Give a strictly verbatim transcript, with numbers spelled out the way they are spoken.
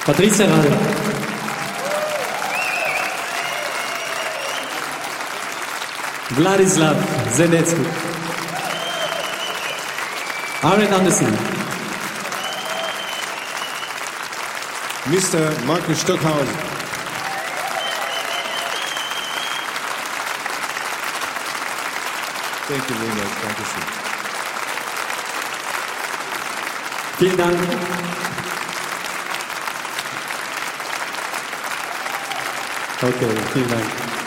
Patricia Rade. Vladislav Zenecki. Aaron Anderson. Mister Markus Stockhausen. Thank you very much. Dankeschön. Vielen Dank. Okay, vielen Dank.